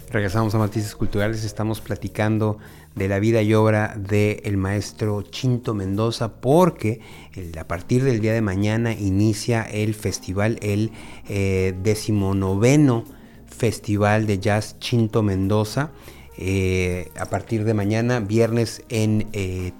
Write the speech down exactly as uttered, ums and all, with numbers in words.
Regresamos a Matices Culturales, estamos platicando de la vida y obra del maestro Chinto Mendoza, porque el, a partir del día de mañana inicia el festival, el eh, decimonoveno Festival de Jazz Chinto Mendoza. Eh, a partir de mañana, viernes en eh,